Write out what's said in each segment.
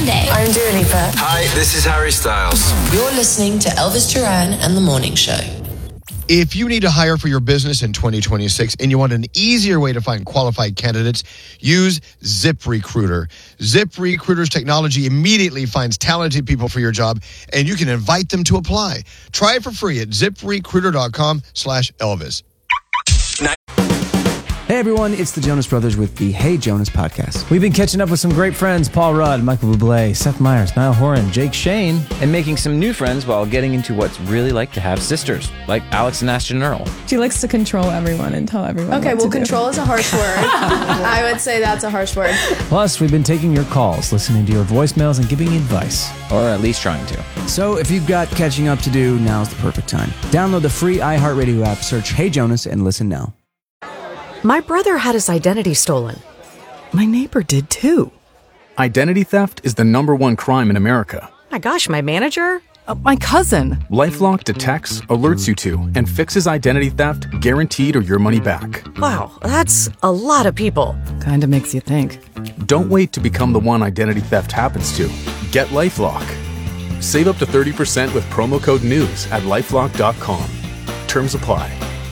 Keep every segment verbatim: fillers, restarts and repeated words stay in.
Grande. I'm Dua Lipa. Hi, this is Harry Styles. You're listening to Elvis Duran and The Morning Show. If you need to hire for your business in twenty twenty-six and you want an easier way to find qualified candidates, use ZipRecruiter. ZipRecruiter's technology immediately finds talented people for your job, and you can invite them to apply. Try it for free at ZipRecruiter.com slash Elvis. Hey everyone, it's the Jonas Brothers with the Hey Jonas podcast. We've been catching up with some great friends, Paul Rudd, Michael Bublé, Seth Meyers, Niall Horan, Jake Shane, and making some new friends while getting into what's really like to have sisters, like Alex and Ashton Earl. She likes to control everyone and tell everyone Okay, what well, to control do. is a harsh word. I would say that's a harsh word. Plus, we've been taking your calls, listening to your voicemails, and giving you advice. Or at least trying to. So if you've got catching up to do, now's the perfect time. Download the free iHeartRadio app, search Hey Jonas, and listen now. My brother had his identity stolen. My neighbor did too. Identity theft is the number one crime in America. My gosh, my manager? Uh, my cousin. LifeLock detects, alerts you to, and fixes identity theft guaranteed or your money back. Wow, that's a lot of people. Kinda makes you think. Don't wait to become the one identity theft happens to. Get LifeLock. Save up to thirty percent with promo code NEWS at LifeLock dot com. Terms apply.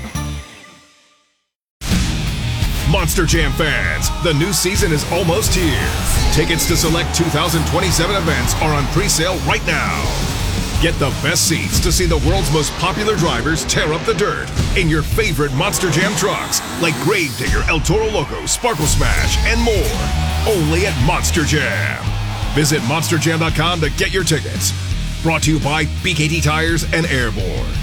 Monster Jam fans, the new season is almost here. Tickets to select two thousand twenty-seven events are on pre-sale right now. Get the best seats to see the world's most popular drivers tear up the dirt in your favorite Monster Jam trucks, like Gravedigger, El Toro Loco, Sparkle Smash, and more. Only at Monster Jam. Visit monster jam dot com to get your tickets. Brought to you by B K T Tires and Airborne.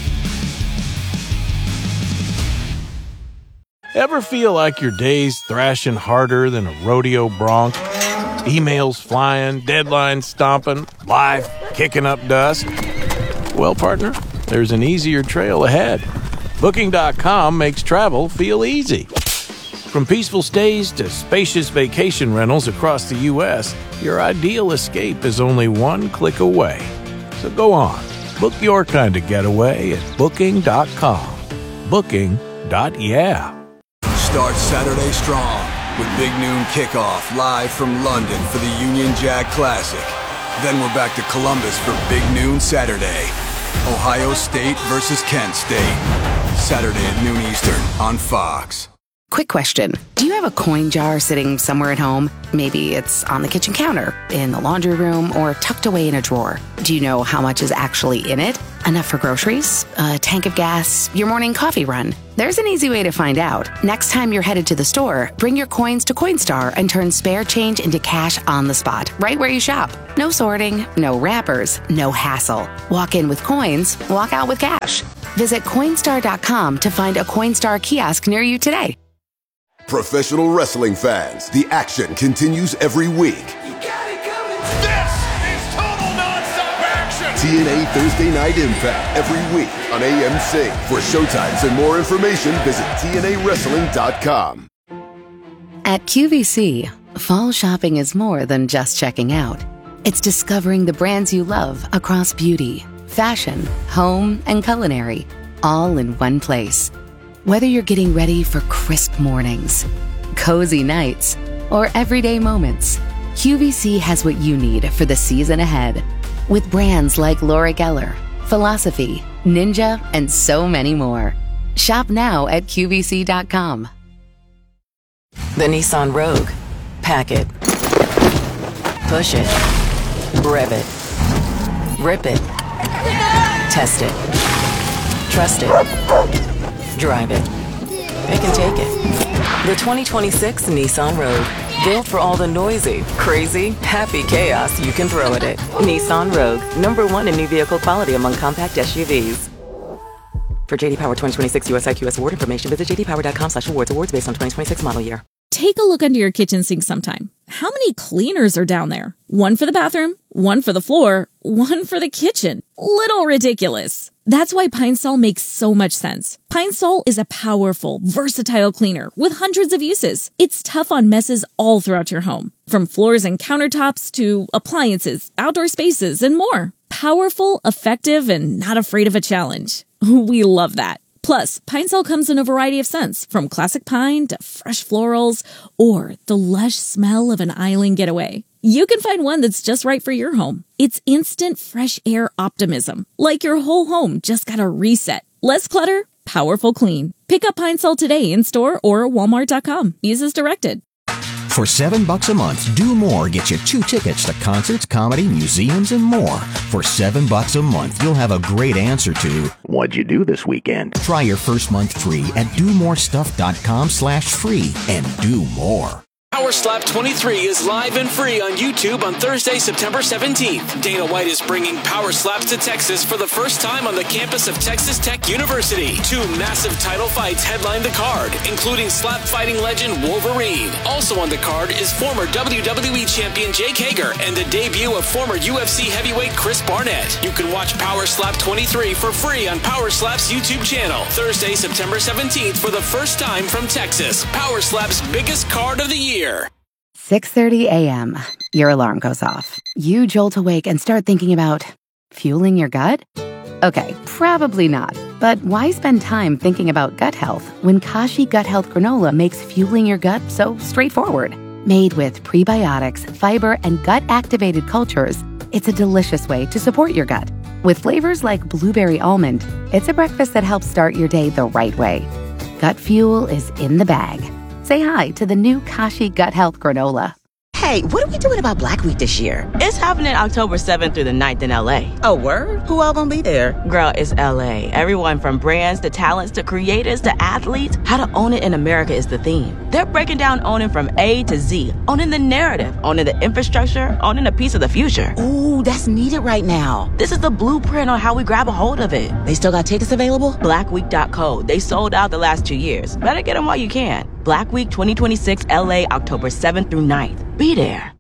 Ever feel like your day's thrashing harder than a rodeo bronc? Emails flying, deadlines stomping, life kicking up dust? Well, partner, there's an easier trail ahead. Booking dot com makes travel feel easy. From peaceful stays to spacious vacation rentals across the U S, your ideal escape is only one click away. So go on, book your kind of getaway at booking dot com. Booking. Yeah. Start Saturday strong with Big Noon Kickoff live from London for the Union Jack Classic. Then we're back to Columbus for Big Noon Saturday. Ohio State versus Kent State. Saturday at noon Eastern on Fox. Quick question. Do you have a coin jar sitting somewhere at home? Maybe it's on the kitchen counter, in the laundry room, or tucked away in a drawer. Do you know how much is actually in it? Enough for groceries? A tank of gas? Your morning coffee run? There's an easy way to find out. Next time you're headed to the store, bring your coins to Coinstar and turn spare change into cash on the spot, right where you shop. No sorting, no wrappers, no hassle. Walk in with coins, walk out with cash. Visit Coinstar dot com to find a Coinstar kiosk near you today. Professional wrestling fans, the action continues every week. You got it coming. This is total nonstop action. T N A Thursday Night Impact every week on A M C. For showtimes and more information, visit T N A wrestling dot com. At Q V C, fall shopping is more than just checking out. It's discovering the brands you love across beauty, fashion, home, and culinary, all in one place. Whether you're getting ready for crisp mornings, cozy nights, or everyday moments, Q V C has what you need for the season ahead. With brands like Laura Geller, Philosophy, Ninja, and so many more. Shop now at Q V C dot com. The Nissan Rogue. Pack it. Push it. Rev it. Rip it. Test it. Trust it. Drive it. It can take it. The twenty twenty-six Nissan Rogue. Built for all the noisy, crazy, happy chaos you can throw at it. Nissan Rogue. Number one in new vehicle quality among compact S U Vs. For J D Power twenty twenty-six U S I Q S award information, visit j d power dot com slash awards. Awards based on twenty twenty-six model year. Take a look under your kitchen sink sometime. How many cleaners are down there? One for the bathroom, one for the floor, one for the kitchen. Little ridiculous. That's why Pine Sol makes so much sense. Pine Sol is a powerful, versatile cleaner with hundreds of uses. It's tough on messes all throughout your home, from floors and countertops to appliances, outdoor spaces, and more. Powerful, effective, and not afraid of a challenge. We love that. Plus, Pine Sol comes in a variety of scents, from classic pine to fresh florals or the lush smell of an island getaway. you can find one that's just right for your home. It's instant fresh air optimism, like your whole home just got a reset. Less clutter, powerful clean. Pick up Pine Sol today in store or walmart dot com. Use as directed. For seven bucks a month, Do More gets you two tickets to concerts, comedy, museums, and more. For seven bucks a month, you'll have a great answer to what'd you do this weekend? Try your first month free at do more stuff dot com slash free and do more. Power Slap twenty-three is live and free on YouTube on Thursday, September seventeenth. Dana White is bringing Power Slaps to Texas for the first time on the campus of Texas Tech University. Two massive title fights headline the card, including slap fighting legend Wolverine. Also on the card is former W W E champion Jake Hager and the debut of former U F C heavyweight Chris Barnett. You can watch Power Slap twenty-three for free on Power Slap's YouTube channel. Thursday, September seventeenth for the first time from Texas. Power Slap's biggest card of the year. six thirty a.m. Your alarm goes off. You jolt awake and start thinking about fueling your gut? Okay, probably not. But why spend time thinking about gut health when Kashi Gut Health Granola makes fueling your gut so straightforward? Made with prebiotics, fiber, and gut-activated cultures, it's a delicious way to support your gut. With flavors like blueberry almond, it's a breakfast that helps start your day the right way. Gut fuel is in the bag. Say hi to the new Kashi Gut Health Granola. Hey, what are we doing about Black Week this year? It's happening October seventh through the ninth in L A. Oh, word? Who all gonna be there? Girl, it's L A. Everyone from brands to talents to creators to athletes. How to own it in America is the theme. They're breaking down owning from A to Z. Owning the narrative, owning the infrastructure, owning a piece of the future. Ooh, that's needed right now. This is the blueprint on how we grab a hold of it. They still got tickets available? black week dot co. They sold out the last two years. Better get them while you can. Black Week twenty twenty-six L A, October seventh through ninth. Be there.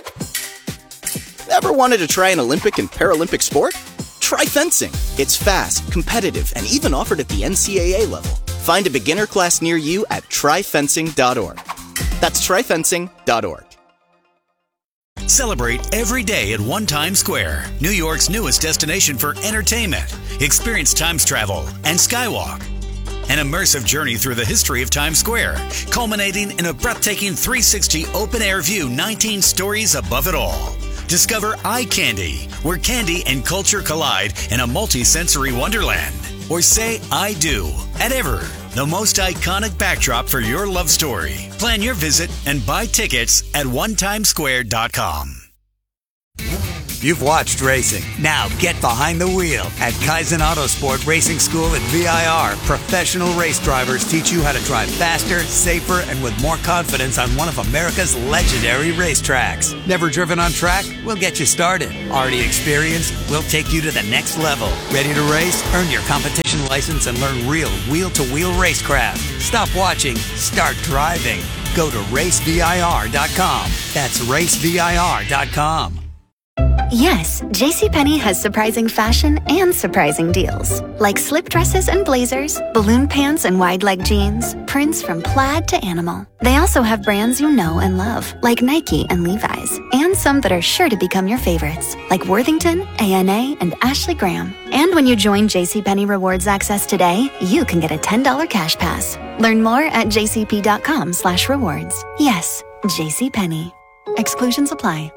Ever wanted to try an Olympic and Paralympic sport? Try fencing. It's fast, competitive, and even offered at the N C A A level. Find a beginner class near you at try fencing dot org. That's try fencing dot org. Celebrate every day at One Times Square, New York's newest destination for entertainment. Experience Times travel and Skywalk. An immersive journey through the history of Times Square, culminating in a breathtaking three sixty open-air view, nineteen stories above it all. Discover Eye Candy, where candy and culture collide in a multi-sensory wonderland. Or say I do at Ever, the most iconic backdrop for your love story. Plan your visit and buy tickets at one times square dot com. You've watched racing. Now get behind the wheel at Kaizen Autosport Racing School at V I R. Professional race drivers teach you how to drive faster, safer, and with more confidence on one of America's legendary racetracks. Never driven on track? We'll get you started. Already experienced? We'll take you to the next level. Ready to race? Earn your competition license and learn real wheel-to-wheel racecraft. Stop watching. Start driving. Go to race V I R dot com. That's race V I R dot com. Yes, JCPenney has surprising fashion and surprising deals. Like slip dresses and blazers, balloon pants and wide leg jeans, prints from plaid to animal. They also have brands you know and love, like Nike and Levi's, and some that are sure to become your favorites, like Worthington, A N A, and Ashley Graham. And when you join JCPenney Rewards Access today, you can get a ten dollars cash pass. Learn more at jcp.com slash rewards. Yes, JCPenney. Exclusions apply.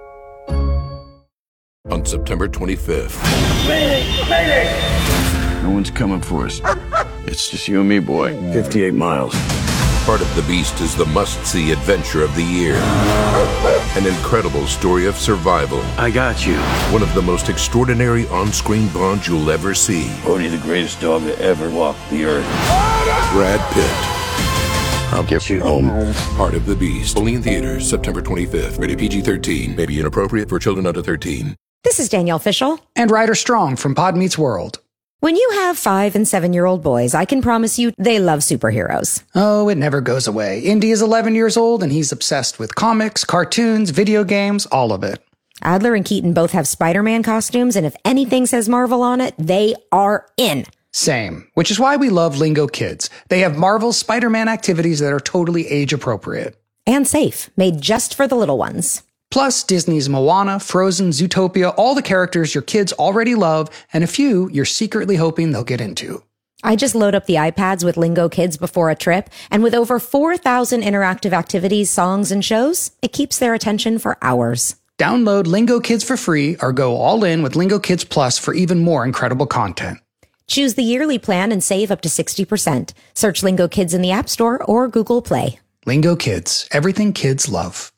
On September twenty-fifth. Mayday! Mayday! No one's coming for us. It's just you and me, boy. fifty-eight miles. Part of the Beast is the must-see adventure of the year. An incredible story of survival. I got you. One of the most extraordinary on-screen bonds you'll ever see. Bodhi, the greatest dog that ever walked the earth. Brad Pitt. I'll get you home. Part of the Beast. Only in theaters, September twenty-fifth. Rated P G thirteen. May be inappropriate for children under thirteen. This is Danielle Fishel. And Ryder Strong from Pod Meets World. When you have five and seven-year-old boys, I can promise you they love superheroes. Oh, it never goes away. Indy is eleven years old, and he's obsessed with comics, cartoons, video games, all of it. Adler and Keaton both have Spider-Man costumes, and if anything says Marvel on it, they are in. Same, which is why we love Lingo Kids. They have Marvel's Spider-Man activities that are totally age-appropriate. And safe, made just for the little ones. Plus, Disney's Moana, Frozen, Zootopia, all the characters your kids already love, and a few you're secretly hoping they'll get into. I just load up the iPads with Lingo Kids before a trip, and with over four thousand interactive activities, songs, and shows, it keeps their attention for hours. Download Lingo Kids for free or go all in with Lingo Kids Plus for even more incredible content. Choose the yearly plan and save up to sixty percent. Search Lingo Kids in the App Store or Google Play. Lingo Kids, everything kids love.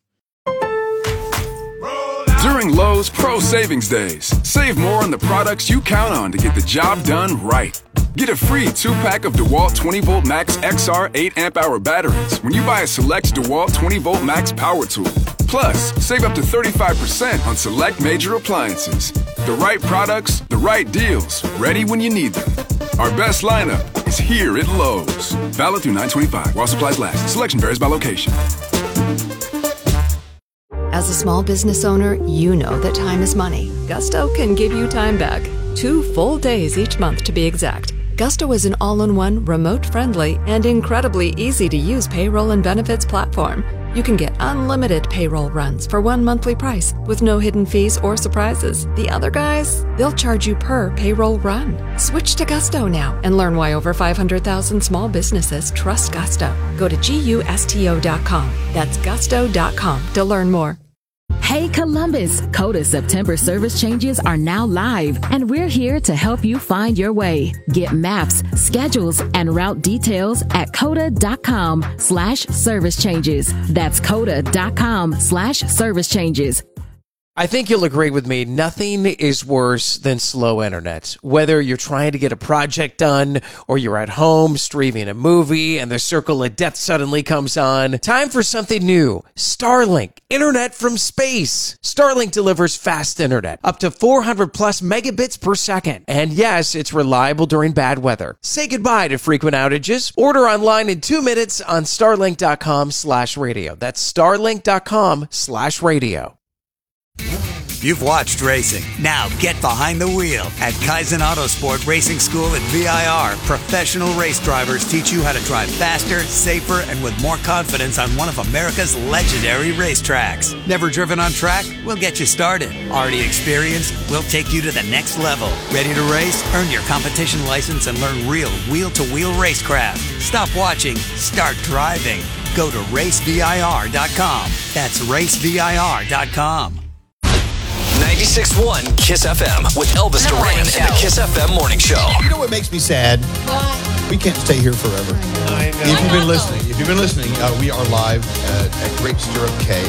During Lowe's Pro Savings Days, save more on the products you count on to get the job done right. Get a free two-pack of DeWalt twenty volt Max X R eight amp hour batteries when you buy a select DeWalt twenty volt Max power tool. Plus, save up to thirty-five percent on select major appliances. The right products, the right deals, ready when you need them. Our best lineup is here at Lowe's. Valid through nine twenty-five while supplies last. Selection varies by location. As a small business owner, you know that time is money. Gusto can give you time back. Two full days each month to be exact. Gusto is an all-in-one, remote-friendly, and incredibly easy-to-use payroll and benefits platform. You can get unlimited payroll runs for one monthly price with no hidden fees or surprises. The other guys, they'll charge you per payroll run. Switch to Gusto now and learn why over five hundred thousand small businesses trust Gusto. Go to gusto dot com. That's gusto dot com to learn more. Hey Columbus, Coda September service changes are now live, and we're here to help you find your way. Get maps, schedules, and route details at coda dot com slash service changes. That's coda dot com slash service changes. I think you'll agree with me, nothing is worse than slow internet. Whether you're trying to get a project done or you're at home streaming a movie and the circle of death suddenly comes on, time for something new. Starlink, internet from space. Starlink delivers fast internet, up to four hundred plus megabits per second. And yes, it's reliable during bad weather. Say goodbye to frequent outages. Order online in two minutes on starlink dot com slash radio. That's starlink dot com slash radio. You've watched racing. Now get behind the wheel. At Kaizen Autosport Racing School at V I R, professional race drivers teach you how to drive faster, safer, and with more confidence on one of America's legendary racetracks. Never driven on track? We'll get you started. Already experienced? We'll take you to the next level. Ready to race? Earn your competition license and learn real wheel-to-wheel racecraft. Stop watching. Start driving. Go to race V I R dot com. That's race V I R dot com. ninety-six point one Kiss F M with Elvis Duran and the Kiss F M Morning Show. You know what makes me sad? What? We can't stay here forever. I know. If you've been listening, if you've been listening, uh, we are live at, at Great Stirrup Cay,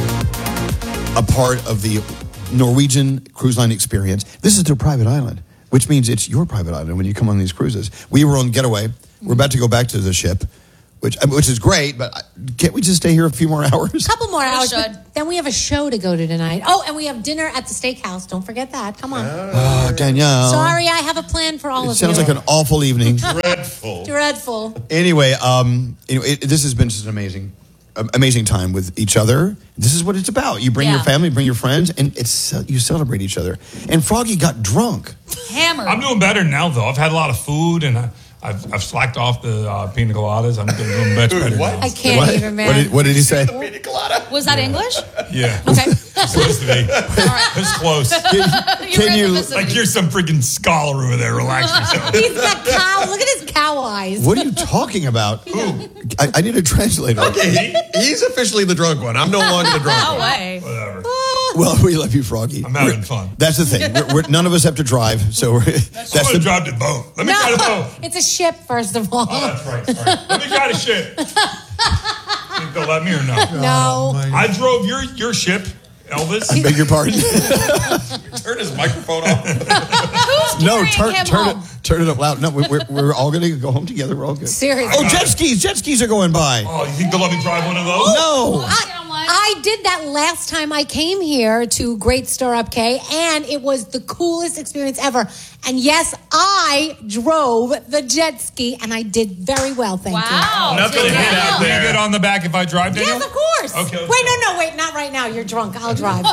a part of the Norwegian Cruise Line experience. This is their private island, which means it's your private island when you come on these cruises. We were on getaway. We're about to go back to the ship, which which is great, but can't we just stay here a few more hours? A couple more hours. But then we have a show to go to tonight. Oh, and we have dinner at the steakhouse. Don't forget that. Come on. Oh, Danielle. Sorry, I have a plan for all it of you. Sounds like an awful evening. Dreadful. Dreadful. Anyway, um, you know, it, this has been just an amazing, um, amazing time with each other. This is what it's about. You bring Yeah. your family, bring your friends, and it's uh, you celebrate each other. And Froggy got drunk. Hammered. I'm doing better now, though. I've had a lot of food, and I, I've, I've slacked off the uh, pina coladas. I'm doing much better now. I can't What? even, man. What did, what did he say? Was that English? Yeah. Okay. It's supposed to be. It's close. Can, can you? Like you're some freaking scholar over there. Relax yourself. He's got cow. Look at his cow eyes. What are you talking about? I, I need a translator. Okay, he, he's officially the drunk one. I'm no longer the drunk No one. way. Whatever. Well, we love you, Froggy. I'm having We're- fun. That's the thing. We're, we're, none of us have to drive, so we're, that's I'm the going to drive the boat. Let me No, try the boat. it's a ship, first of all. Oh, that's right. Sorry. Let me try the ship. Think they'll let me or no? No. I drove your your ship, Elvis. I beg your pardon. Turn his microphone off. Who's No, carrying turn him turn home? it turn it up loud. No, we- we're we're all going to go home together. We're all good. Seriously. Oh, jet skis! Jet skis are going by. Oh, you think they'll let me drive one of those? No. I, I did that last time I came here to Great Stirrup Cay, and it was the coolest experience ever. And yes, I drove the jet ski, and I did very well, thank Wow. Nothing to Danielle. hit out there. You get on the back if I drive, you. Daniel? Yes, of course. Okay, let's wait, go. no, no, wait, not right now. You're drunk. I'll drive.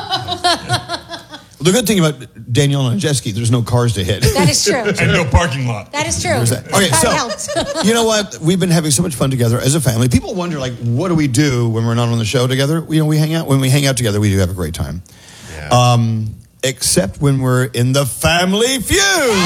The good thing about Danielle on a jet ski, there's no cars to hit. That is true. And no parking lot. That is true. There's that. Okay, That so helped. you know what? We've been having so much fun together as a family. People wonder, like, what do we do when we're not on the show together? You know, we hang out. When we hang out together, we do have a great time. Yeah. Um, except when we're in the Family Feud.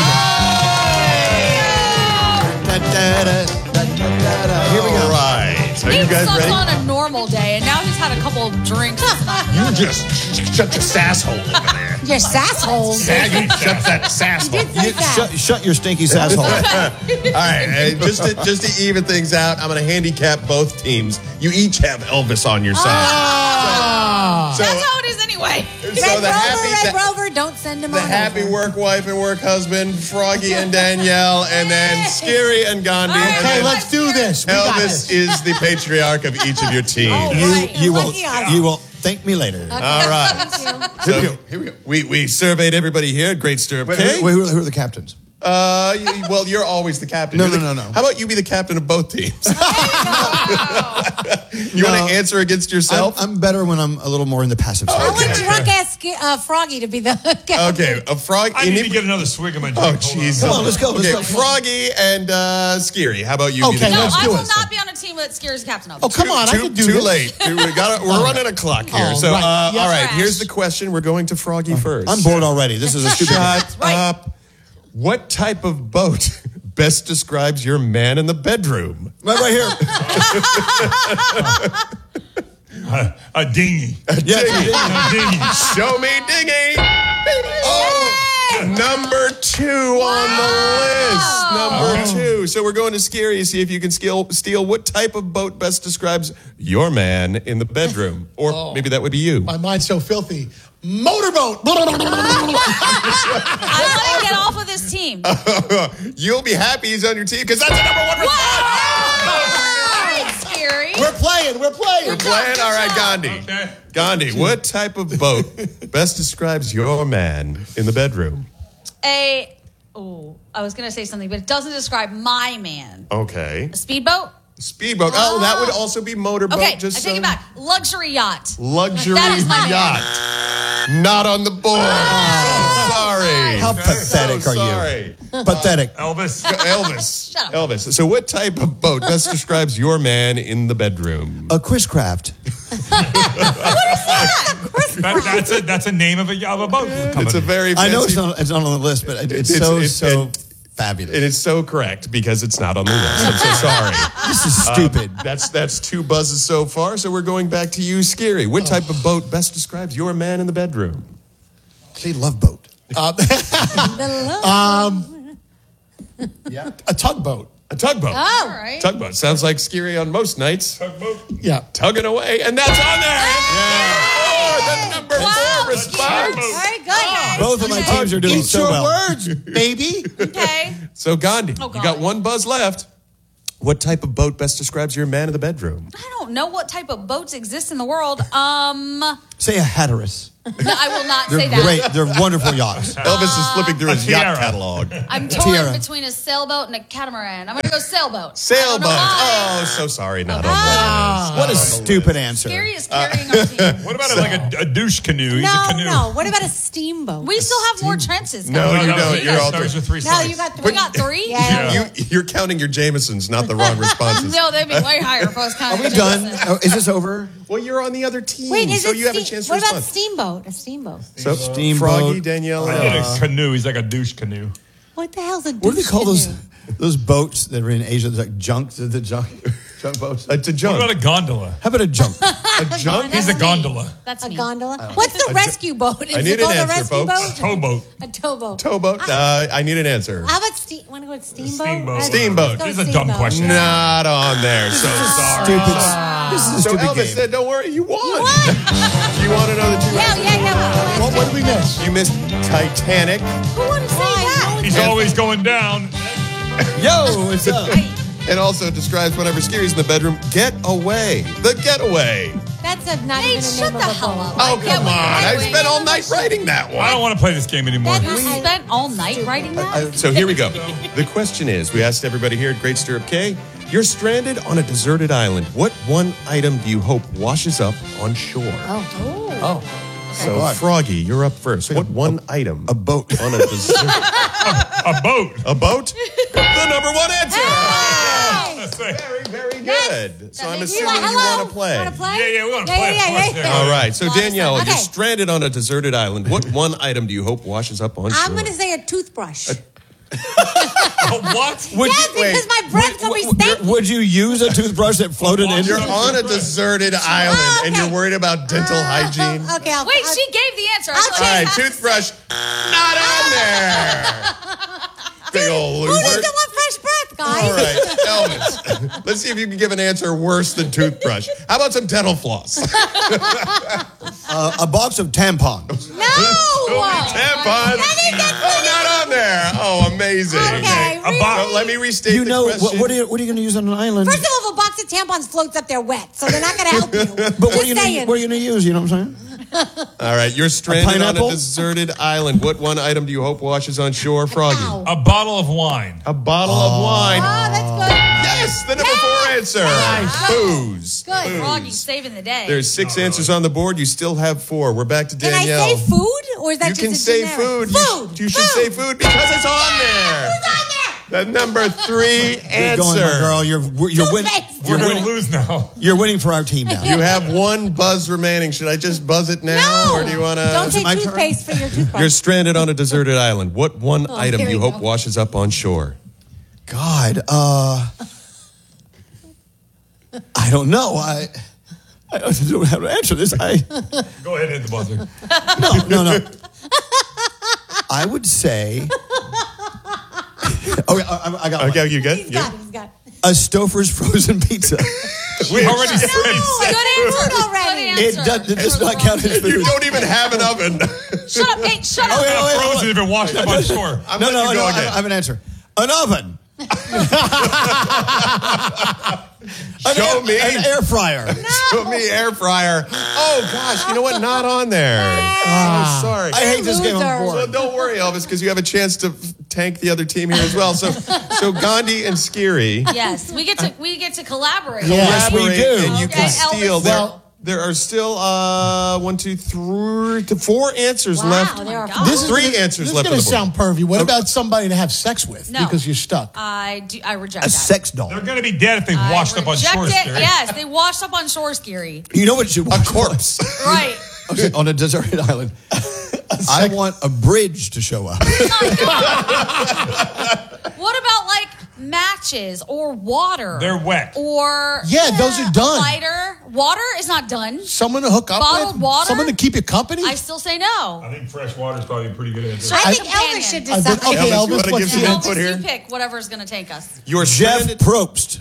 Da, da, da, da, da, da. Here we go. All right. Are He you guys sucks ready? on a normal day, and now he's had a couple drinks. You just shut your sass hole over there. Your sass hole. Yeah, you shut that sass hole. You did say that. Shut, shut your stinky sass hole. All right, uh, just to, just to even things out, I'm going to handicap both teams. You each have Elvis on your side. Oh. So, That's how it is anyway. so Red the Rover, happy, Red the, Rover, don't send him the on happy over. work wife and work husband, Froggy and Danielle, and then Scary and Gandhi. All right, and Okay, then let's do this. We got Elvis this. is the patriarch of each of your teams. You, right. you will, Lucky us. you will thank me later. All right. So, Here we go. here we go. We, we surveyed everybody here at Great Stirrup Wait, Cay. wait, who, who are the captains? Uh, you- well, you're always the captain. No, You're no, the- no, no. How about you be the captain of both teams? You want No. to answer against yourself? I'm, I'm better when I'm a little more in the passive side. I want drunk ass uh, Froggy to be the Okay, a frog. I you need to get another swig of my drink. Oh, Hold jeez. Come on, let's go, let's Okay, go. Froggy and uh, Scary. How about you? be Okay, the No, let's I do will it. not be on a team that Scares captain of. Oh, come on, I too, can do too this. late. We got. We're running a clock here. Oh, so, right. uh, Yes. all right. Trash. Here's the question. We're going to Froggy first. I'm bored already. This is a stupid Shut up. What type of boat best describes your man in the bedroom? Right, right here. A, a dinghy. Yeah, Dinghy. A dinghy. Show me dinghy. Oh, number two on the list. Number two. So we're going to Scary to see if you can steal, steal what type of boat best describes your man in the bedroom. Or maybe that would be you. My mind's so filthy. Motorboat. I want to get off of this team. You'll be happy he's on your team because that's the number one response. All right, Scary. We're playing. We're playing. We're playing? All right, Gandhi. Okay. Gandhi, what type of boat best describes your man in the bedroom? A, oh, I was going to say something, but it doesn't describe my man. Okay. A speedboat? Speedboat. Oh, that would also be motorboat. Okay, just I take so- it back. Luxury yacht. Luxury That is my man. yacht. Not on the board. So sorry. How pathetic So are sorry. you? Pathetic. Elvis. Elvis. Shut up. Elvis. So what type of boat best describes your man in the bedroom? A Chris Craft. That, that's a that's a name of a of a boat. It's a very I know fancy- it's not, it's not on the list, but it, it's, It's- so, it's- so and- fabulous. It is so correct because it's not on the list. I'm so sorry. This is stupid. Uh, that's that's two buzzes so far. So we're going back to you, Scary. What type of boat best describes your man in the bedroom? Say love boat. Uh, um, yeah. A tugboat. A tugboat. Oh. All right. Tugboat. Sounds like Scary on most nights. Tugboat. Yeah. Tugging away, and that's on there. Yeah. Oh, the number Wow. four response. Very good. Both of my teams are doing Eat so your well. words, baby. Okay. So Gandhi, Oh, you God. got one buzz left. What type of boat best describes your man in the bedroom? I don't know what type of boats exist in the world. Um, no, Say a Hatteras. I will not They're say that. great. They're wonderful yachts. Elvis is flipping through a his yacht tiara. catalog. I'm torn Tiara. between a sailboat and a catamaran. I'm going to go sailboat. Sailboat. I Oh, so sorry, not on the Ah, list. what a stupid answer. Scary is carrying our team. What about like a, a douche canoe? He's a No, canoe. no. What about a steamboat? We still have more trenches. No, guys. you no, don't. you You're got all stars three. with three No, sides. you got We three. got three? Yeah. You, you're counting your Jamesons, not the wrong responses. No, they'd be way higher if I was Are counting. we done? Oh, is this over? Well, you're on the other team, Wait, is so it you have a steam- chance to What about respond. steamboat? A steamboat. So, Steamboat. Froggy, Danielle, I did uh, a canoe. He's like a douche canoe. What the hell's a What do they douche call those canoe? those boats that are in Asia? They're like junk, the, the junk, junk boats. it's a What junk. about a gondola? How about a junk? A junk? He's a gondola. That's A me. gondola? What's the rescue boat? Is I need it an called a answer, rescue folks. boat? Towboat. A towboat. Towboat? Uh, I need an answer. How about steam? Want to go with steamboat? Steamboat. Let's- Steamboat. let's go This with is a dumb steamboat. question. Not on there. So sorry. Stupid. This is a So stupid Elvis game. said, "Don't worry, you won." You won. You want to know that you? Yeah, yeah, yeah. What, what did we miss? You missed Titanic. Who would have said that? He's always going down. Yo, what's up? And also describes whenever Scary's in the bedroom. Get away. The getaway. That's a, not Hey, even a shut name the of a hell boat. up. Oh, Yeah, come we- on. I we- spent all night writing that I one. don't want to play this game anymore. That You is- spent all night writing that? So here we go. The question is, we asked everybody here at Great Stirrup Cay, you're stranded on a deserted island. What one item do you hope washes up on shore? Oh. Oh, So, God. Froggy, you're up first. What one item? a boat. On a desert. A boat. A boat? The number one answer. Hey! Very, very good. So I'm You assuming like, you hello? want to play. Want to play? Yeah, yeah, we want to Yeah, play. yeah, of course, yeah, yeah. All right. So Well, that's Danielle, fine. you're Okay. stranded on a deserted island. What one item do you hope washes up on shore? I'm going to say a toothbrush. What? Would yes, you- wait, because my breath's going to be stinky. Would you use a toothbrush that floated in? You're on a deserted island Oh, okay. and you're worried about dental hygiene. Okay, I'll, Wait, I'll, she gave the answer. I I'll thought- All right, change- toothbrush, not on there. Big old Who loser. doesn't want fresh breath, guys? All right, Elvis. Let's see if you can give an answer worse than toothbrush. How about some dental floss? Uh, a box of tampons. No! Tampons. Oh, not on there. Oh, amazing. Okay, A box. So let me restate You the know, question. what, what are you, what are you going to use on an island? First of all, if a box of tampons floats up there wet, so they're not going to help you. but what are, Just you gonna, saying. what are you going to use? You know what I'm saying? All right, you're stranded on a pineapple? deserted island. What one item do you hope washes on shore, Froggy? A bottle of wine. A bottle of wine. Oh, that's good. Yes, the number four answer. Booze. Good. Booze. Froggy's saving the day. There's six answers on the board. You still have four. We're back to Can Danielle. I say food, or is that you just can a say generic? food. You, Food. sh- you should say food because it's on there. Who's on there? The number three Good answer. going, my girl. You're you're winning. Toothpaste. We're going to lose now. You're winning for our team now. You have one buzz remaining. Should I just buzz it now, No. or do you want Don't to? take my turn? toothpaste for your toothbrush. You're stranded on a deserted island. What one Oh, item here do you we hope go. washes up on shore? God, uh, I don't know. I I don't know how to answer this. I Go ahead and hit the buzzer. no no no. I would say. Oh, I, I got one. Okay, you good? He's got it. He's got it. A Stouffer's frozen pizza. We already said No, good answer already. It does, it does not count as You food. don't even have an oven. Shut up, Nate. Shut up. Oh, wait, wait, wait, Frozen if it washed up on shore. I'm No, letting no, you no. go I, again. I have an answer. An oven. An Show air, me. an air fryer. Show me air fryer. Oh gosh, you know what? Not on there. Oh, sorry. I hate this game. I'm So bored. don't worry, Elvis, because you have a chance to f- tank the other team here as well. So, so Gandhi and Skiri Yes, we get to we get to collaborate. Yes, we collaborate, do. and you Okay, can Elvis. steal. There, Well- there are still uh, one, two, three, to four answers Wow, left. there are This is three gonna- answers This is left going on to the board. sound pervy. What about somebody to have sex with No. because you're stuck? I do. I reject A that. sex doll. They're going to be dead if they I washed up on reject shore. it. Scary. Yes, they washed up on shore, Scary. You know what should A corpse. Right. Okay, on a deserted island. I want a bridge to show up. What about like matches or water? They're wet. Or Yeah, those are a done. lighter. Water is not done. Someone to hook up Bottled with? water? Someone to keep you company? I still say no. I think fresh water is probably a pretty good answer. I think Companion. Elvis should I decide. think- okay, Elvis, you Elvis, wanna what's give the some Elvis, input you here? pick whatever's going to take us. You're Jeff stranded, Probst.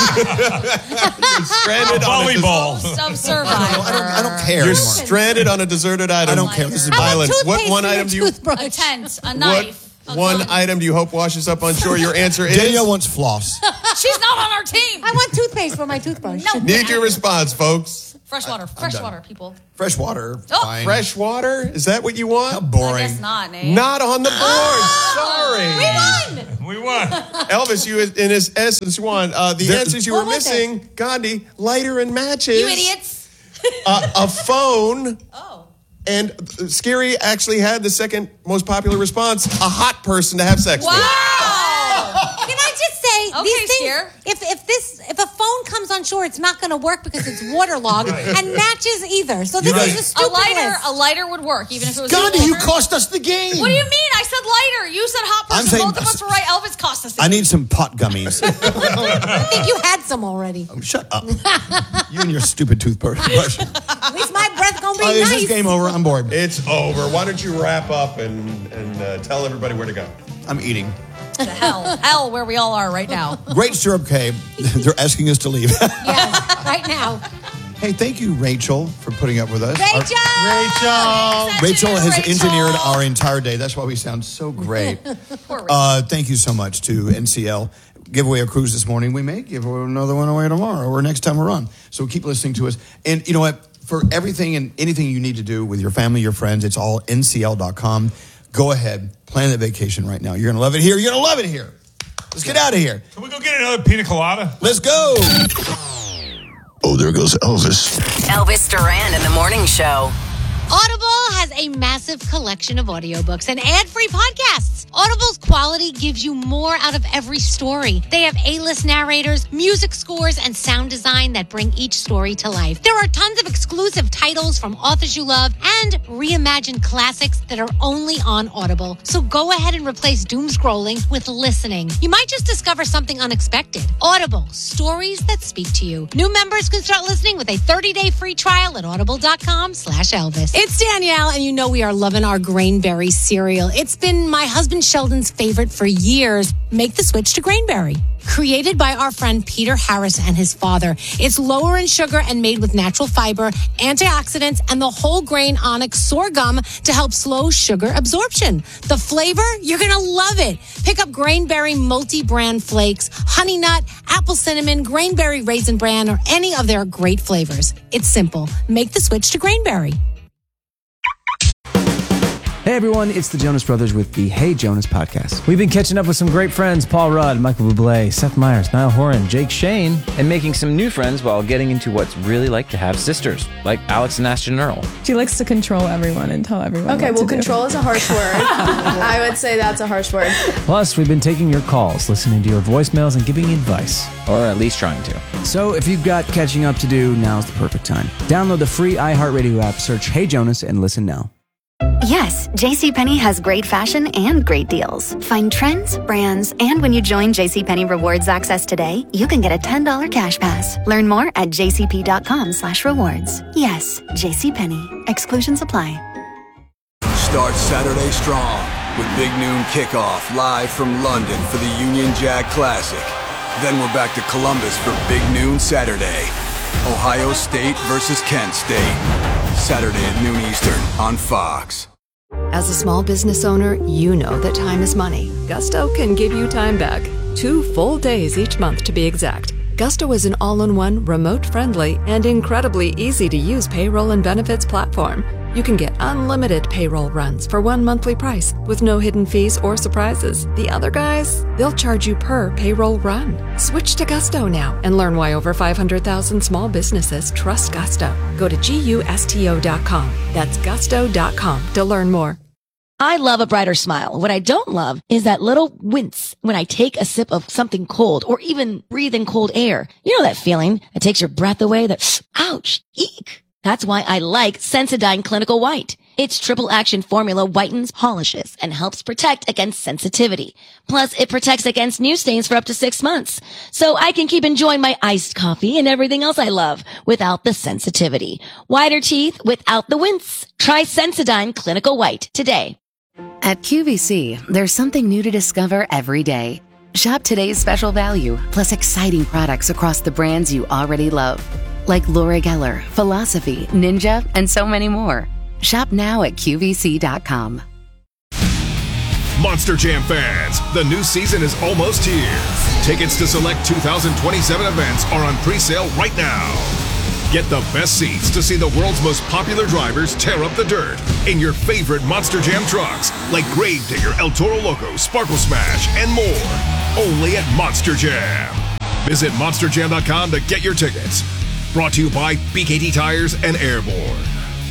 you're stranded on a des- Volleyball. Most of I don't, Survivor. I don't care. You're anymore. stranded on a deserted island. I don't care. This is How about Island. What toothpaste one for your item do you? toothbrush? A tent, a What knife. a one gun. item do you hope washes up on shore? Your answer is. Danielle wants floss. She's not on our team. I want toothpaste for my toothbrush. No. Need your response, folks. Fresh water. Fresh water, people. Fresh water. Oh. Fine. Fresh water? Is that what you want? How boring. I guess not, Nate. Not on the board. Sorry. We won. We won. Elvis, you in his essence won. Uh, the There- answers you What were was missing, Gandhi, lighter and matches. You idiots. Uh, a phone. Oh. And uh, Scary actually had the second most popular response, a hot person to have sex with. Wow. Can I just say Okay, these things? Scare. If if this if a phone comes on shore, it's not going to work because it's waterlogged and matches either. So this You're is right. a A stupid lighter, list. a lighter would work, even if it was. Gandhi, a you lighter. cost us the game. What do you mean? I said lighter. You said hot I'm person. saying- Both of us were right. Elvis cost us. the I game. need some pot gummies. I think you had some already. Shut up. You and your stupid toothbrush. At least my breath gonna be Oh, is nice. this game over? I'm bored. It's over. Why don't you wrap up and, and uh, tell everybody where to go? I'm eating. To hell, hell, where we all are right now. Great Syrup K. They're asking us to leave. Yes, right now. Hey, thank you, Rachel, for putting up with us. Rachel. Rachel. Rachel has Rachel. engineered our entire day. That's why we sound so great. uh, thank you so much to N C L. Give away a cruise this morning. We may give another one away tomorrow or next time we're on. So keep listening to us. And you know what? For everything and anything you need to do with your family, your friends, it's all N C L dot com. Go ahead. Plan that vacation right now. You're going to love it here. You're going to love it here. Let's get out of here. Can we go get another pina colada? Let's go. Oh, there goes Elvis. Elvis Duran in the morning show. Audible has a massive collection of audiobooks and ad-free podcasts. Audible's quality gives you more out of every story. They have A-list narrators, music scores, and sound design that bring each story to life. There are tons of exclusive titles from authors you love and reimagined classics that are only on Audible. So go ahead and replace doom scrolling with listening. You might just discover something unexpected. Audible, stories that speak to you. New members can start listening with a thirty-day free trial at audible.com slash Elvis. It's Danielle, and you know we are loving our Grainberry cereal. It's been my husband Sheldon's favorite for years. Make the switch to Grainberry. Created by our friend Peter Harris and his father. It's lower in sugar and made with natural fiber, antioxidants, and the whole grain onyx sorghum to help slow sugar absorption. The flavor, you're going to love it. Pick up Grainberry multi-brand flakes, honey nut, apple cinnamon, Grainberry raisin bran, or any of their great flavors. It's simple. Make the switch to Grainberry. Hey everyone, it's the Jonas Brothers with the Hey Jonas podcast. We've been catching up with some great friends, Paul Rudd, Michael Bublé, Seth Meyers, Niall Horan, Jake Shane, and making some new friends while getting into what's really like to have sisters, like Alex and Ashton Earl. She likes to control everyone and tell everyone Okay, what well, to control do. is a harsh word. I would say that's a harsh word. Plus, we've been taking your calls, listening to your voicemails, and giving you advice. Or at least trying to. So if you've got catching up to do, now's the perfect time. Download the free iHeartRadio app, search Hey Jonas, and listen now. Yes, JCPenney has great fashion and great deals. Find trends, brands, and when you join JCPenney Rewards Access today, you can get a ten dollars cash pass. Learn more at jcp.com slash rewards. Yes, JCPenney. Exclusions apply. Start Saturday strong with Big Noon Kickoff live from London for the Union Jack Classic. Then we're back to Columbus for Big Noon Saturday. Ohio State versus Kent State. Saturday at noon Eastern on Fox. As a small business owner, you know that time is money. Gusto can give you time back. Two full days each month to be exact. Gusto is an all-in-one, remote-friendly, and incredibly easy-to-use payroll and benefits platform. You can get unlimited payroll runs for one monthly price with no hidden fees or surprises. The other guys, they'll charge you per payroll run. Switch to Gusto now and learn why over five hundred thousand small businesses trust Gusto. Go to gusto dot com. That's gusto dot com to learn more. I love a brighter smile. What I don't love is that little wince when I take a sip of something cold or even breathe in cold air. You know that feeling that takes your breath away, that, ouch, eek. That's why I like Sensodyne Clinical White. Its triple action formula whitens, polishes, and helps protect against sensitivity. Plus, it protects against new stains for up to six months. So I can keep enjoying my iced coffee and everything else I love without the sensitivity. Whiter teeth without the wince. Try Sensodyne Clinical White today. At Q V C, there's something new to discover every day. Shop today's special value, plus exciting products across the brands you already love. Like Laura Geller, Philosophy, Ninja, and so many more. Shop now at Q V C dot com. Monster Jam fans, the new season is almost here. Tickets to select two thousand twenty-seven events are on pre-sale right now. Get the best seats to see the world's most popular drivers tear up the dirt in your favorite Monster Jam trucks, like Gravedigger, El Toro Loco, Sparkle Smash, and more. Only at Monster Jam. Visit monster jam dot com to get your tickets. Brought to you by B K T Tires and Airborne.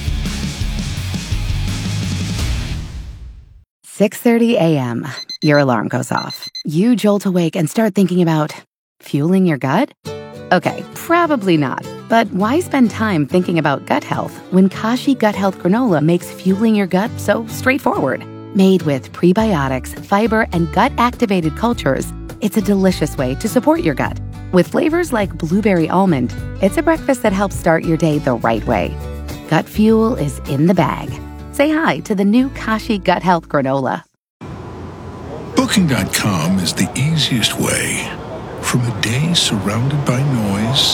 six thirty a.m. Your alarm goes off. You jolt awake and start thinking about fueling your gut? Okay, probably not. But why spend time thinking about gut health when Kashi Gut Health Granola makes fueling your gut so straightforward? Made with prebiotics, fiber, and gut-activated cultures, it's a delicious way to support your gut. With flavors like blueberry almond, it's a breakfast that helps start your day the right way. Gut fuel is in the bag. Say hi to the new Kashi Gut Health Granola. Booking dot com is the easiest way. From a day surrounded by noise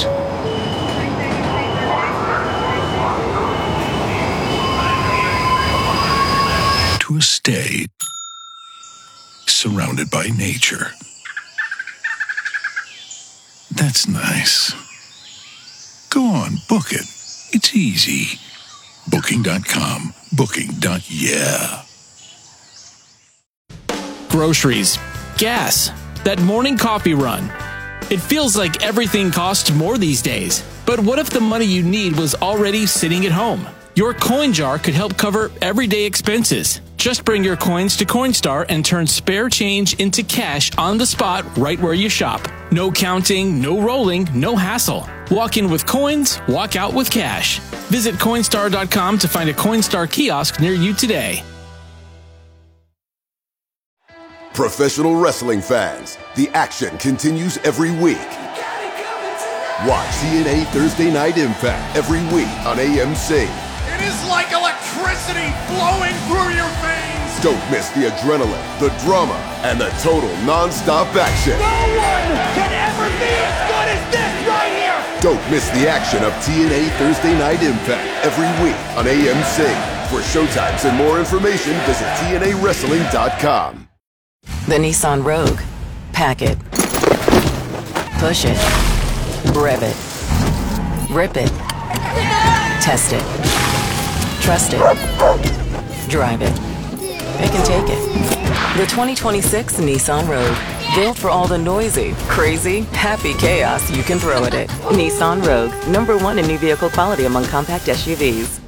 to a stay surrounded by nature. That's nice. Go on, book it. It's easy. Booking dot com. Booking. Yeah. Groceries, gas, that morning coffee run. It feels like everything costs more these days. But what if the money you need was already sitting at home? Your coin jar could help cover everyday expenses. Just bring your coins to Coinstar and turn spare change into cash on the spot right where you shop. No counting, no rolling, no hassle. Walk in with coins, walk out with cash. Visit Coinstar dot com to find a Coinstar kiosk near you today. Professional wrestling fans, the action continues every week. Watch T N A Thursday Night Impact every week on A M C. It is like electricity flowing through your veins. Don't miss the adrenaline, the drama, and the total non-stop action. No one can ever be as good as this right here. Don't miss the action of T N A Thursday Night Impact every week on A M C. For showtimes and more information, visit T N A wrestling dot com. The Nissan Rogue. Pack it. Push it. Rev it. Rip it. Test it. Trust it. Drive it. It can take it. The twenty twenty-six Nissan Rogue. Built for all the noisy, crazy, happy chaos you can throw at it. Nissan Rogue. Number one in new vehicle quality among compact S U Vs.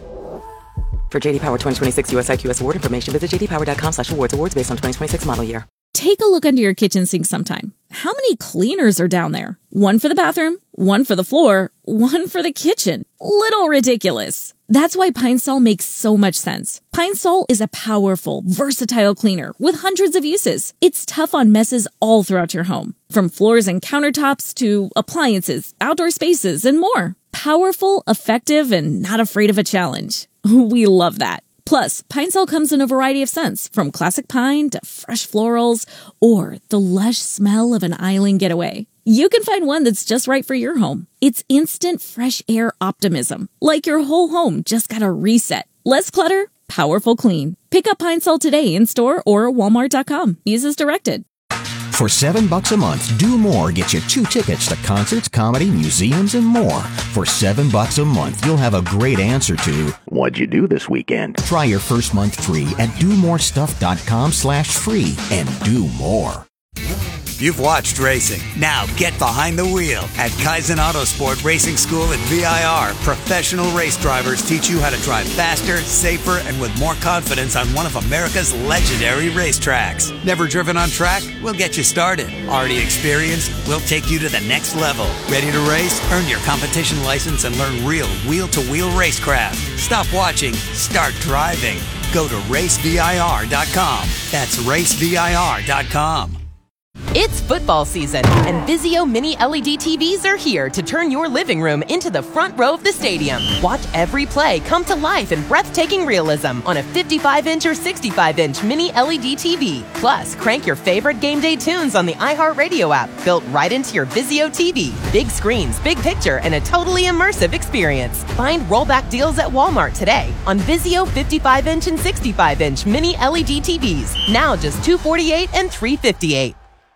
For J D Power twenty twenty-six U S I Q S award information, visit j d power dot com slash awards. Awards based on twenty twenty-six model year. Take a look under your kitchen sink sometime. How many cleaners are down there? One for the bathroom, one for the floor, one for the kitchen. Little ridiculous. That's why Pine Sol makes so much sense. Pine Sol is a powerful, versatile cleaner with hundreds of uses. It's tough on messes all throughout your home, from floors and countertops to appliances, outdoor spaces, and more. Powerful, effective, and not afraid of a challenge. We love that. Plus, Pine Sol comes in a variety of scents, from classic pine to fresh florals, or the lush smell of an island getaway. You can find one that's just right for your home. It's instant fresh air optimism, like your whole home just got a reset. Less clutter, powerful clean. Pick up Pine Sol today in store or walmart dot com. Use as directed. For seven bucks a month, Do More gets you two tickets to concerts, comedy, museums, and more. For seven bucks a month, you'll have a great answer to what'd you do this weekend? Try your first month free at do more stuff dot com slash free and do more. You've watched racing. Now get behind the wheel. At Kaizen Autosport Racing School at V I R, professional race drivers teach you how to drive faster, safer, and with more confidence on one of America's legendary racetracks. Never driven on track? We'll get you started. Already experienced? We'll take you to the next level. Ready to race? Earn your competition license and learn real wheel-to-wheel racecraft. Stop watching. Start driving. Go to race V I R dot com. That's race V I R dot com. It's football season, and Vizio Mini L E D T Vs are here to turn your living room into the front row of the stadium. Watch every play come to life in breathtaking realism on a fifty-five inch or sixty-five inch Mini L E D T V. Plus, crank your favorite game day tunes on the iHeartRadio app, built right into your Vizio T V. Big screens, big picture, and a totally immersive experience. Find rollback deals at Walmart today on Vizio fifty-five inch and sixty-five inch Mini L E D T Vs. Now just two hundred forty-eight dollars and three hundred fifty-eight dollars.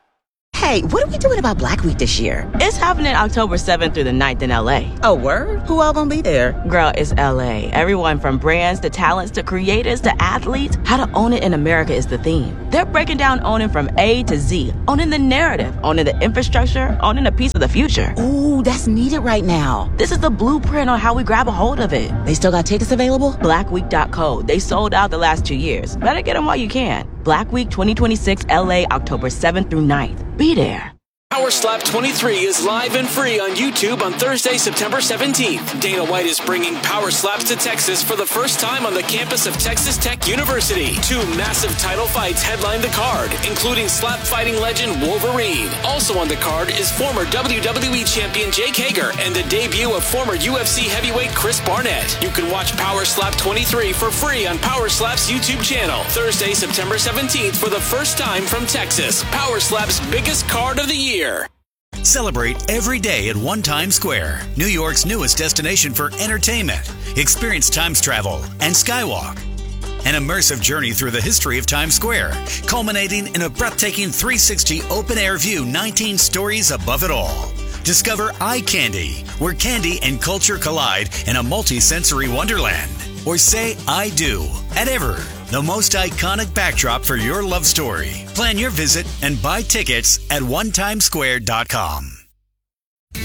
Hey, what are we doing about Black Week this year? It's happening October seventh through the ninth in L A. Oh, word? Who all gonna be there? Girl, it's L A. Everyone from brands to talents to creators to athletes. How to own it in America is the theme. They're breaking down owning from A to Z. Owning the narrative, owning the infrastructure, owning a piece of the future. Ooh, that's needed right now. This is the blueprint on how we grab a hold of it. They still got tickets available? black week dot co. They sold out the last two years. Better get them while you can. Black Week twenty twenty-six L A, October seventh through ninth. Be there. Power Slap twenty-three is live and free on YouTube on Thursday, September seventeenth. Dana White is bringing Power Slaps to Texas for the first time on the campus of Texas Tech University. Two massive title fights headline the card, including slap fighting legend Wolverine. Also on the card is former W W E champion Jake Hager and the debut of former U F C heavyweight Chris Barnett. You can watch Power Slap twenty-three for free on Power Slap's YouTube channel. Thursday, September seventeenth for the first time from Texas. Power Slap's biggest card of the year. Celebrate every day at One Times Square, New York's newest destination for entertainment. Experience Times Travel and Skywalk. An immersive journey through the history of Times Square, culminating in a breathtaking three sixty open-air view, nineteen stories above it all. Discover Eye Candy, where candy and culture collide in a multi-sensory wonderland. Or say I do at Ever, the most iconic backdrop for your love story. Plan your visit and buy tickets at one times square dot com.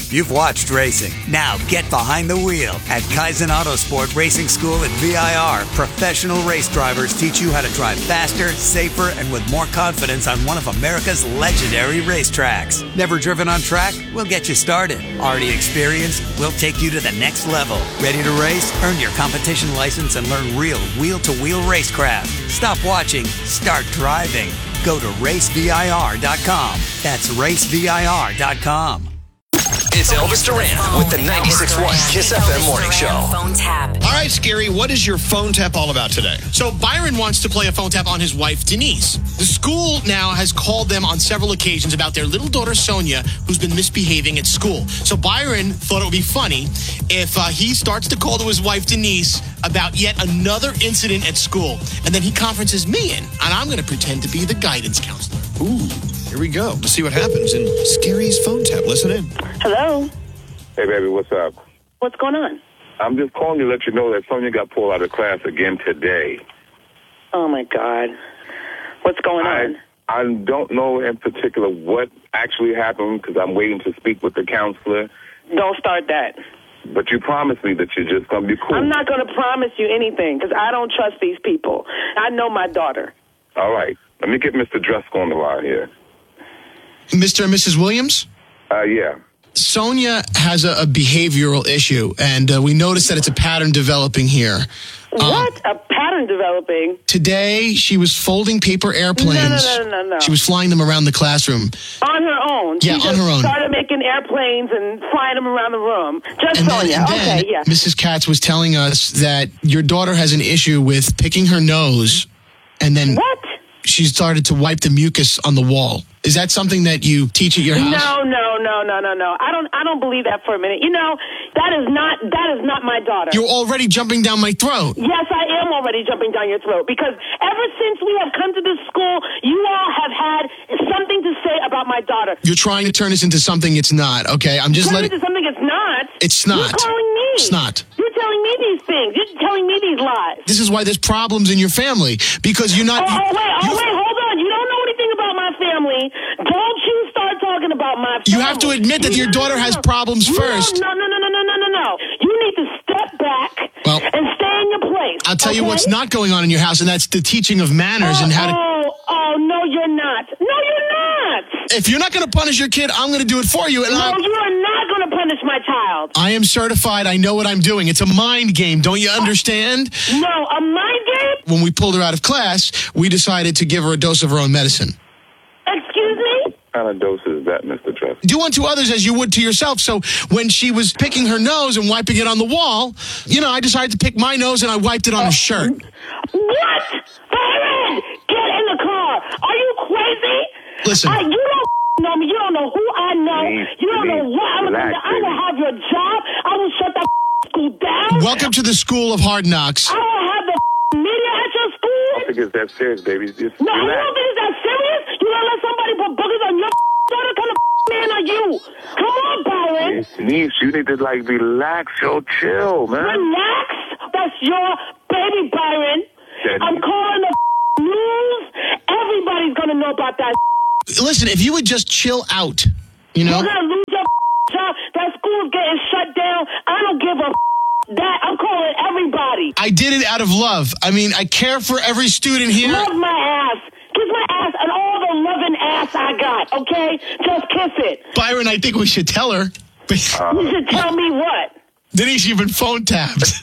You've watched racing. Now get behind the wheel at Kaizen Autosport Racing School at V I R. Professional race drivers teach you how to drive faster, safer, and with more confidence on one of America's legendary racetracks. Never driven on track? We'll get you started. Already experienced? We'll take you to the next level. Ready to race? Earn your competition license and learn real wheel-to-wheel racecraft. Stop watching. Start driving. Go to race V I R dot com. That's race V I R dot com. It's Elvis Duran with the ninety-six point one Kiss F M Morning Show. Phone tap. All right, Scary, what is your phone tap all about today? So Byron wants to play a phone tap on his wife, Denise. The school now has called them on several occasions about their little daughter, Sonia, who's been misbehaving at school. So Byron thought it would be funny if uh, he starts to call to his wife, Denise, about yet another incident at school. And then he conferences me in, and I'm going to pretend to be the guidance counselor. Ooh, here we go. Let's see what happens in Scary's phone tap. Listen in. Hello. Hey, baby, what's up? What's going on? I'm just calling you to let you know that Sonia got pulled out of class again today. Oh, my God. What's going I, on? I don't know in particular what actually happened because I'm waiting to speak with the counselor. Don't start that. But you promised me that you're just going to be cool. I'm not going to promise you anything because I don't trust these people. I know my daughter. All right. Let me get Mister Dreskel on the line here. Mister and Missus Williams? Uh, yeah. Sonia has a, a behavioral issue, and uh, we noticed that it's a pattern developing here. What? Um, a pattern developing? Today, she was folding paper airplanes. No, no, no, no, no. She was flying them around the classroom. On her own? Yeah, she on just her own. started making airplanes and flying them around the room. Just and Sonia. Then, and then okay, yeah. Missus Katz was telling us that your daughter has an issue with picking her nose, and then what? She started to wipe the mucus on the wall. Is that something that you teach at your house? No, no, no, no, no, no. I don't I don't believe that for a minute. You know, that is not that is not my daughter. You're already jumping down my throat. Yes, I am already jumping down your throat because ever since we have come to this school, you all have had something to say about my daughter. You're trying to turn this into something it's not, okay? I'm just turn letting it into something it's not. It's not. You're calling me. It's not. You're telling me these things. You're telling me these lies. This is why there's problems in your family because you're not. Oh, you, oh wait, oh you, wait, hold on. You don't know anything about my family. Don't you start talking about my family. You have to admit that your daughter has problems first. No, no, no, no, no, no, no, no. You need to step back well, and stay in your place. I'll tell okay? you what's not going on in your house, and that's the teaching of manners oh, and how to. Oh, oh, no, you're not. No, you're not. If you're not going to punish your kid, I'm going to do it for you. And no, I'm, you are not going to punish my child. I am certified. I know what I'm doing. It's a mind game. Don't you understand? No, a mind game? When we pulled her out of class, we decided to give her a dose of her own medicine. Excuse me? What kind of dose is that, Mister Trust? Do unto others as you would to yourself. So when she was picking her nose and wiping it on the wall, you know, I decided to pick my nose and I wiped it on her shirt. What? Byron, get in the car. Are you crazy? Listen. I, you don't know me. You don't know who I know. Please, you don't please, know what I'm going to do. I will have your job. I will shut that school down. Welcome to the school of hard knocks. I will have the media at your school. I don't think it's that serious, baby. Just no, relax. you don't think it's that serious? You don't let somebody put boogers on your daughter? What kind of man are you? Come on, Byron. Denise, you need to, like, relax. Yo, chill, man. Relax? That's your baby, Byron. That I'm calling the news. Everybody's going to know about that. Listen, if you would just chill out, you know. You're going to lose your job. That school's getting shut down. I don't give a that. I'm calling everybody. I did it out of love. I mean, I care for every student here. Love my ass. Kiss my ass and all the loving ass I got, okay? Just kiss it. Byron, I think we should tell her. Uh, you should tell me what? Denise, you've been phone tapped.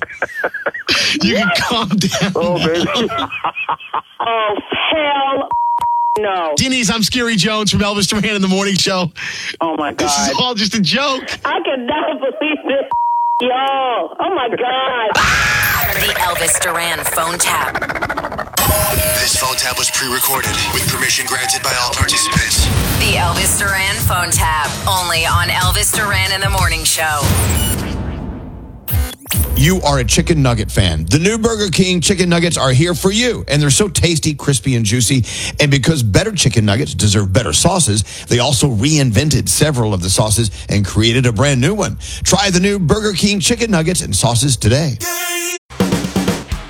You can calm down. Oh, baby. Oh, hell no. Denise, I'm Scary Jones from Elvis Duran in the Morning Show. Oh, my God. This is all just a joke. I cannot believe this. Yo, oh, my God. The Elvis Duran phone tap. This phone tap was pre-recorded with permission granted by all participants. The Elvis Duran phone tap, only on Elvis Duran in the Morning Show. You are a chicken nugget fan. The new Burger King chicken nuggets are here for you, and they're so tasty, crispy, and juicy. And because better chicken nuggets deserve better sauces, they also reinvented several of the sauces and created a brand new one. Try the new Burger King chicken nuggets and sauces today.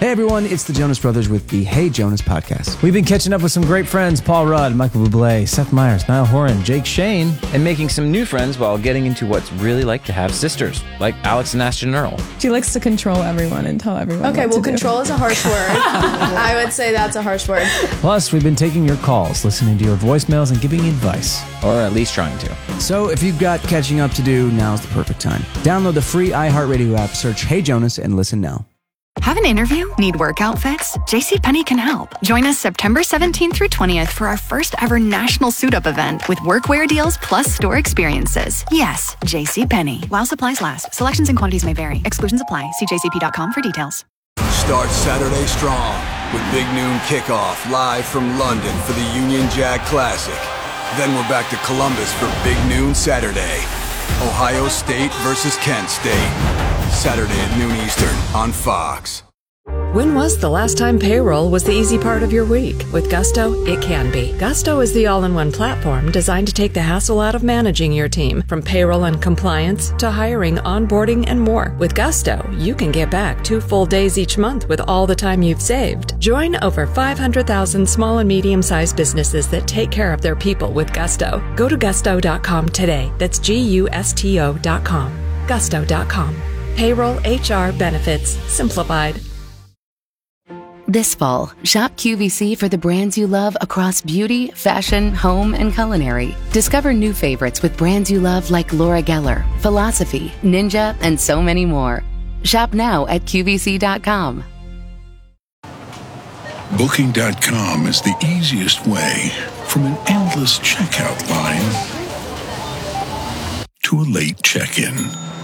Hey everyone, it's the Jonas Brothers with the Hey Jonas podcast. We've been catching up with some great friends, Paul Rudd, Michael Bublé, Seth Meyers, Niall Horan, Jake Shane, and making some new friends while getting into what's really like to have sisters, like Alex and Ashton Earl. She likes to control everyone and tell everyone Okay, what well, to control do. is a harsh word. I would say that's a harsh word. Plus, we've been taking your calls, listening to your voicemails, and giving you advice. Or at least trying to. So if you've got catching up to do, now's the perfect time. Download the free iHeartRadio app, search Hey Jonas, and listen now. Have an interview? Need work outfits? JCPenney can help. Join us September seventeenth through twentieth for our first ever national suit-up event with workwear deals plus store experiences. Yes, JCPenney. While supplies last. Selections and quantities may vary. Exclusions apply. See j c p dot com for details. Start Saturday strong with Big Noon Kickoff live from London for the Union Jack Classic. Then we're back to Columbus for Big Noon Saturday. Ohio State versus Kent State. Saturday at noon Eastern on Fox. When was the last time payroll was the easy part of your week? With Gusto, it can be. Gusto is the all-in-one platform designed to take the hassle out of managing your team, from payroll and compliance to hiring, onboarding, and more. With Gusto, you can get back two full days each month with all the time you've saved. Join over five hundred thousand small and medium-sized businesses that take care of their people with Gusto. Go to gusto dot com today. That's G U S T O dot com. gusto dot com. Payroll, H R, benefits, simplified. This fall, shop Q V C for the brands you love across beauty, fashion, home, and culinary. Discover new favorites with brands you love like Laura Geller, Philosophy, Ninja, and so many more. Shop now at Q V C dot com. Booking dot com is the easiest way from an endless checkout line to a late check-in.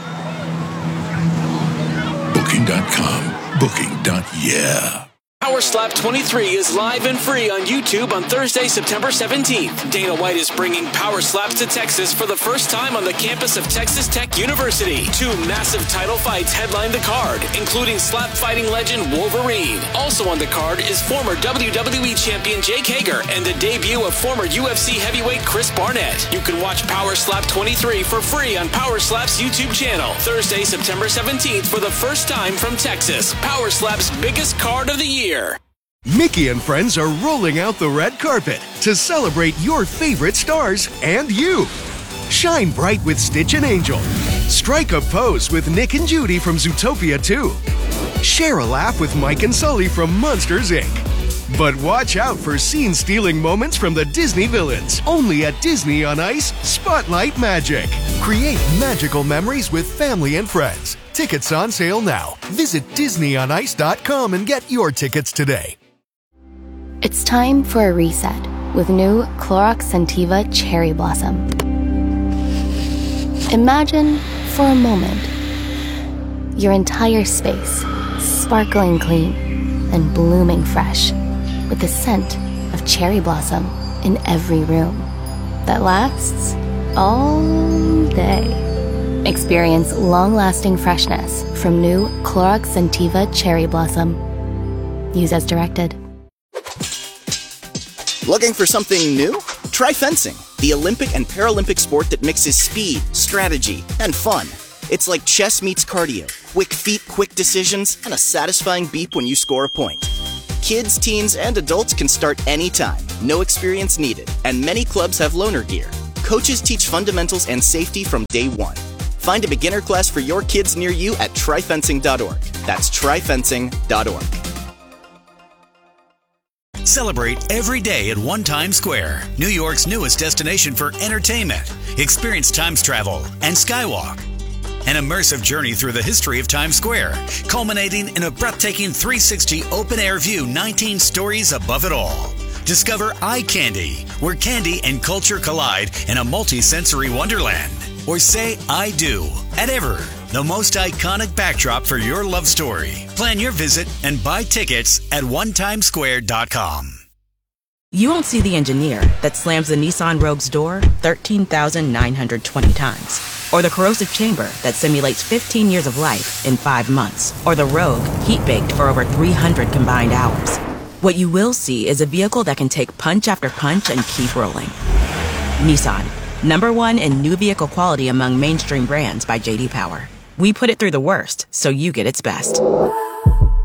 Booking dot com. Booking. Yeah. Power Slap twenty-three is live and free on YouTube on Thursday, September seventeenth. Dana White is bringing Power Slaps to Texas for the first time on the campus of Texas Tech University. Two massive title fights headline the card, including slap fighting legend Wolverine. Also on the card is former W W E champion Jake Hager and the debut of former U F C heavyweight Chris Barnett. You can watch Power Slap twenty-three for free on Power Slap's YouTube channel. Thursday, September seventeenth for the first time from Texas. Power Slap's biggest card of the year. Mickey and friends are rolling out the red carpet to celebrate your favorite stars and you. Shine bright with Stitch and Angel. Strike a pose with Nick and Judy from Zootopia two. Share a laugh with Mike and Sully from Monsters, Incorporated. But watch out for scene-stealing moments from the Disney villains. Only at Disney on Ice, Spotlight Magic. Create magical memories with family and friends. Tickets on sale now. Visit disney on ice dot com and get your tickets today. It's time for a reset with new Clorox Scentiva Cherry Blossom. Imagine, for a moment, your entire space sparkling clean and blooming fresh with the scent of cherry blossom in every room that lasts all day. Experience long-lasting freshness from new Clorox Scentiva Cherry Blossom. Use as directed. Looking for something new? Try fencing, the Olympic and Paralympic sport that mixes speed, strategy, and fun. It's like chess meets cardio, quick feet, quick decisions, and a satisfying beep when you score a point. Kids, teens, and adults can start anytime, no experience needed, and many clubs have loaner gear. Coaches teach fundamentals and safety from day one. Find a beginner class for your kids near you at try fencing dot org. That's try fencing dot org. Celebrate every day at One Times Square, New York's newest destination for entertainment. Experience Times travel and Skywalk. An immersive journey through the history of Times Square, culminating in a breathtaking three sixty open-air view nineteen stories above it all. Discover Eye Candy, where candy and culture collide in a multi-sensory wonderland. Or say I do at Ever, the most iconic backdrop for your love story. Plan your visit and buy tickets at one times square dot com. You won't see the engineer that slams the Nissan Rogue's door thirteen thousand nine hundred twenty times. Or the corrosive chamber that simulates fifteen years of life in five months. Or the Rogue heat-baked for over three hundred combined hours. What you will see is a vehicle that can take punch after punch and keep rolling. Nissan, number one in new vehicle quality among mainstream brands by J D Power. We put it through the worst, so you get its best.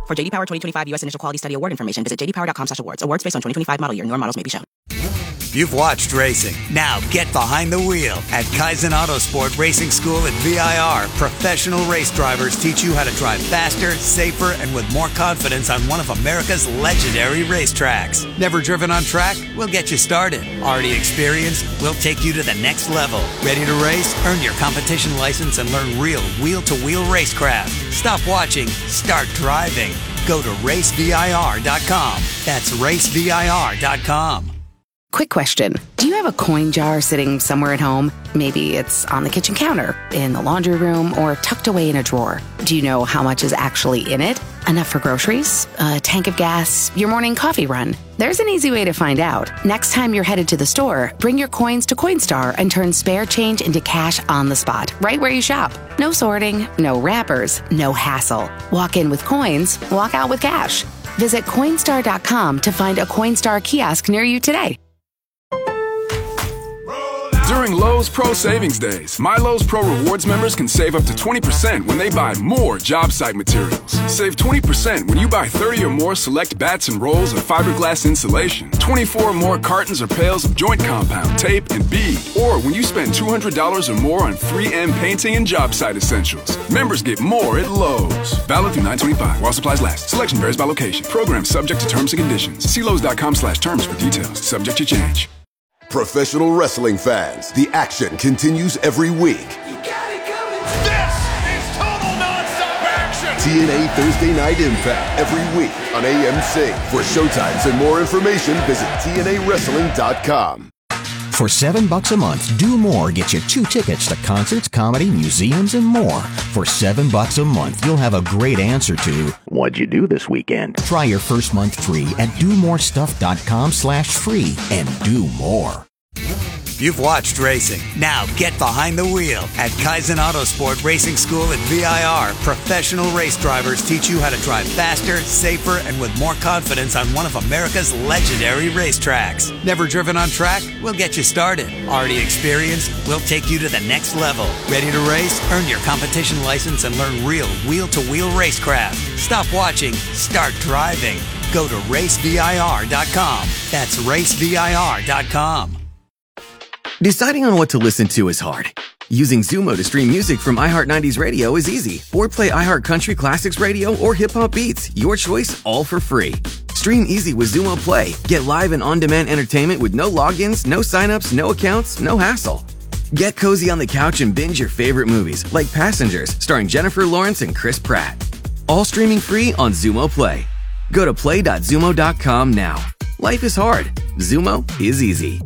For J D Power twenty twenty-five U S Initial Quality Study Award information, visit j d power dot com slash awards. Awards based on twenty twenty-five model year. Newer models may be shown. You've watched racing. Now get behind the wheel. At Kaizen Autosport Racing School at V I R, professional race drivers teach you how to drive faster, safer, and with more confidence on one of America's legendary racetracks. Never driven on track? We'll get you started. Already experienced? We'll take you to the next level. Ready to race? Earn your competition license and learn real wheel-to-wheel racecraft. Stop watching. Start driving. Go to race V I R dot com. That's race V I R dot com. Quick question. Do you have a coin jar sitting somewhere at home? Maybe it's on the kitchen counter, in the laundry room, or tucked away in a drawer. Do you know how much is actually in it? Enough for groceries? A tank of gas? Your morning coffee run? There's an easy way to find out. Next time you're headed to the store, bring your coins to Coinstar and turn spare change into cash on the spot, right where you shop. No sorting, no wrappers, no hassle. Walk in with coins, walk out with cash. Visit Coinstar dot com to find a Coinstar kiosk near you today. During Lowe's Pro Savings Days, My Lowe's Pro Rewards members can save up to twenty percent when they buy more job site materials. Save twenty percent when you buy thirty or more select bats and rolls of fiberglass insulation, twenty-four or more cartons or pails of joint compound, tape, and bead, or when you spend two hundred dollars or more on three M painting and job site essentials. Members get more at Lowe's. Valid through nine twenty-five while supplies last. Selection varies by location. Program subject to terms and conditions. See Lowe's dot com slash terms for details. Subject to change. Professional wrestling fans, the action continues every week. You got it coming. This is total nonstop action. T N A Thursday Night Impact every week on A M C. For showtimes and more information, visit T N A wrestling dot com. For seven bucks a month, Do More gets you two tickets to concerts, comedy, museums, and more. For seven bucks a month, you'll have a great answer to what'd you do this weekend? Try your first month free at do more stuff dot com slash free and do more. You've watched racing. Now get behind the wheel. At Kaizen Autosport Racing School at V I R, professional race drivers teach you how to drive faster, safer, and with more confidence on one of America's legendary racetracks. Never driven on track? We'll get you started. Already experienced? We'll take you to the next level. Ready to race? Earn your competition license and learn real wheel-to-wheel racecraft. Stop watching. Start driving. Go to race V I R dot com. That's race V I R dot com. Deciding on what to listen to is hard. Using Zumo to stream music from iHeart nineties Radio is easy. Or play iHeart Country Classics Radio or Hip Hop Beats. Your choice, all for free. Stream easy with Zumo Play. Get live and on-demand entertainment with no logins, no signups, no accounts, no hassle. Get cozy on the couch and binge your favorite movies, like Passengers, starring Jennifer Lawrence and Chris Pratt. All streaming free on Zumo Play. Go to play dot zumo dot com now. Life is hard. Zumo is easy.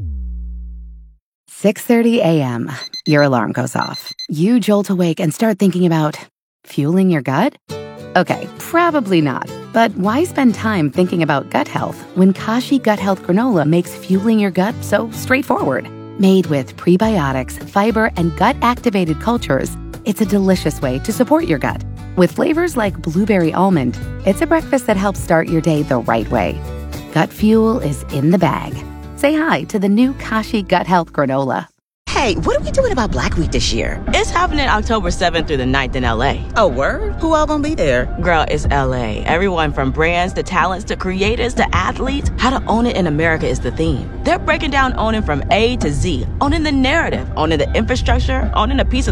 six thirty a.m. Your alarm goes off. You jolt awake and start thinking about fueling your gut? Okay, probably not. But why spend time thinking about gut health when Kashi Gut Health Granola makes fueling your gut so straightforward? Made with prebiotics, fiber, and gut-activated cultures, it's a delicious way to support your gut. With flavors like blueberry almond, it's a breakfast that helps start your day the right way. Gut fuel is in the bag. Say hi to the new Kashi Gut Health Granola. Hey, what are we doing about Black Week this year? It's happening October seventh through the ninth in L A. Oh, word? Who all gonna be there? Girl, it's L A. Everyone from brands to talents to creators to athletes. How to own it in America is the theme. They're breaking down owning from A to Z, owning the narrative, owning the infrastructure, owning a piece of